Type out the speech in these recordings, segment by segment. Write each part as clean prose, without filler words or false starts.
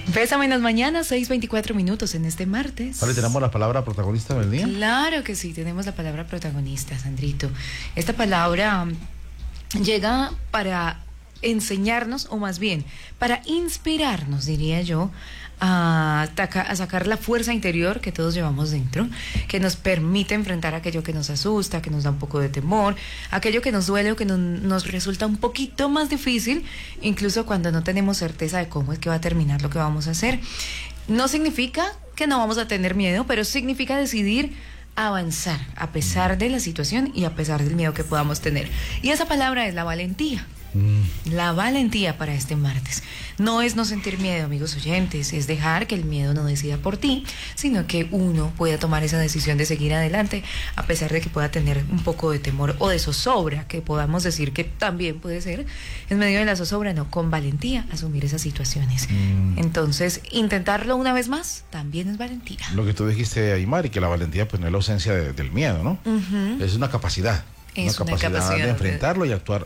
Pésame en las mañanas, 6:24 en este martes. Vale, ¿tenemos la palabra protagonista del día? Claro que sí, tenemos la palabra protagonista, Sandrito. Esta palabra llega para enseñarnos, o más bien, para inspirarnos, diría yo, a sacar la fuerza interior que todos llevamos dentro, que nos permite enfrentar aquello que nos asusta, que nos da un poco de temor, aquello que nos duele o que nos resulta un poquito más difícil, incluso cuando no tenemos certeza de cómo es que va a terminar lo que vamos a hacer. No significa que no vamos a tener miedo, pero significa decidir avanzar a pesar de la situación y a pesar del miedo que podamos tener. Y esa palabra es la valentía. La valentía para este martes no es no sentir miedo, amigos oyentes, es dejar que el miedo no decida por ti, sino que uno pueda tomar esa decisión de seguir adelante a pesar de que pueda tener un poco de temor o de zozobra, que podamos decir que también puede ser en medio de la zozobra, no, con valentía asumir esas situaciones. Entonces, intentarlo una vez más también es valentía. Lo que tú dijiste, Aymar, y que la valentía pues no es la ausencia del miedo, ¿no? Es una capacidad. Es una capacidad de enfrentarlo y actuar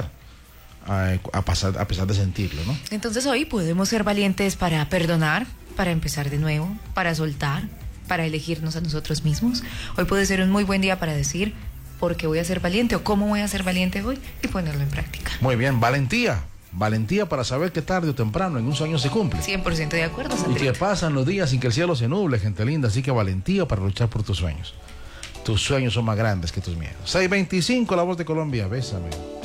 a pesar de sentirlo, ¿no? Entonces hoy podemos ser valientes para perdonar, para empezar de nuevo, para soltar, para elegirnos a nosotros mismos. Hoy puede ser un muy buen día para decir por qué voy a ser valiente o cómo voy a ser valiente hoy y ponerlo en práctica. Muy bien, valentía. Valentía para saber que tarde o temprano en un sueño se cumple. 100% de acuerdo, Y Sandrito. que pasan los días sin que el cielo se nuble, gente linda. Así que valentía para luchar por tus sueños. Tus sueños son más grandes que tus miedos. 6:25, La Voz de Colombia, bésame.